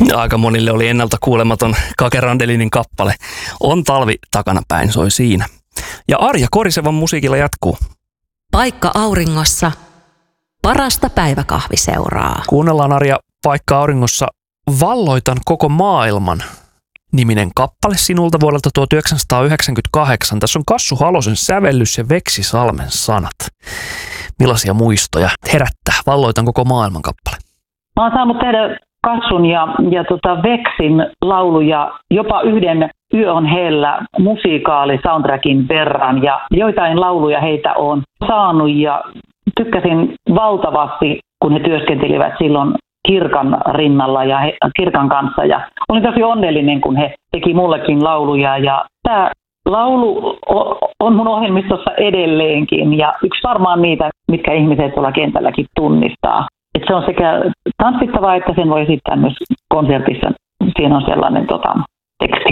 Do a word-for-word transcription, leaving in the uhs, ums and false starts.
Aika monille oli ennalta kuulematon Kake Randelinin kappale. On talvi takana päin, soi siinä. Ja Arja Korisevan musiikilla jatkuu. Paikka auringossa, parasta päiväkahviseuraa. Kuunnellaan Arja Paikka auringossa Valloitan koko maailman -niminen kappale sinulta vuodelta tuhatyhdeksänsataayhdeksänkymmentäkahdeksan. Tässä on Kassu Halosen sävellys ja Veksi Salmen sanat. Millaisia muistoja herättää Valloitan koko maailman kappale? Mä oon saanut tehdä Kassun ja, ja tota Veksin lauluja jopa yhden Yö on heillä musiikaali soundtrackin verran ja joitain lauluja heitä on saanut ja tykkäsin valtavasti, kun he työskentelivät silloin Kirkan rinnalla ja he, Kirkan kanssa ja olin tosi onnellinen, kun he teki mullekin lauluja ja tämä laulu on mun ohjelmistossa edelleenkin ja yksi varmaan niitä, mitkä ihmiset tuolla kentälläkin tunnistaa. Et se on sekä tanssittavaa, että sen voi esittää myös konsertissa. Siinä on sellainen tota, teksti.